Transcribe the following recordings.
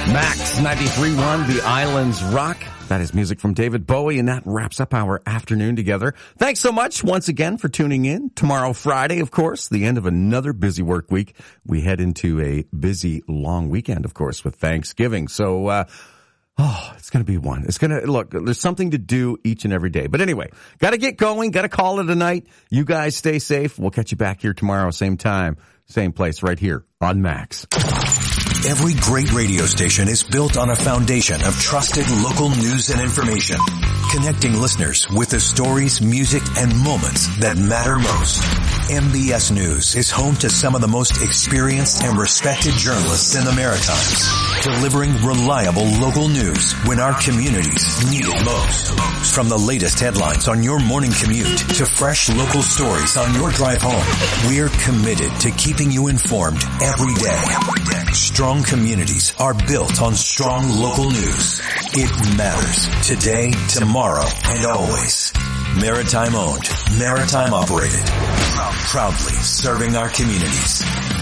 Max 93.1, The Islands Rock. That is music from David Bowie, and that wraps up our afternoon together. Thanks so much once again for tuning in. Tomorrow, Friday, of course, the end of another busy work week. We head into a busy long weekend, of course, with Thanksgiving. So, it's going to be one. Look, there's something to do each and every day. But anyway, got to get going, got to call it a night. You guys stay safe. We'll catch you back here tomorrow, same time, same place, right here on Max. Every great radio station is built on a foundation of trusted local news and information, connecting listeners with the stories, music, and moments that matter most. MBS News is home to some of the most experienced and respected journalists in the Maritimes, delivering reliable local news when our communities need it most. From the latest headlines on your morning commute to fresh local stories on your drive home, we're committed to keeping you informed every day. Strong communities are built on strong local news. It matters today, tomorrow, and always. Maritime owned, maritime operated. Proudly serving our communities.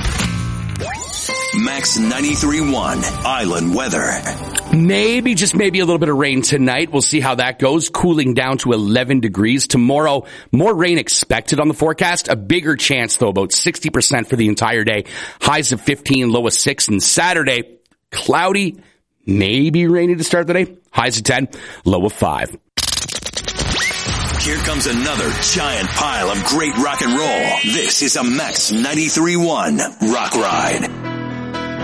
Max 93.1 Island weather. Maybe, just maybe a little bit of rain tonight. We'll see how that goes. Cooling down to 11 degrees. Tomorrow, more rain expected on the forecast. A bigger chance, though, about 60% for the entire day. Highs of 15, low of 6. And Saturday, cloudy, maybe rainy to start the day. Highs of 10, low of 5. Here comes another giant pile of great rock and roll. This is a Max 93.1 Rock Ride.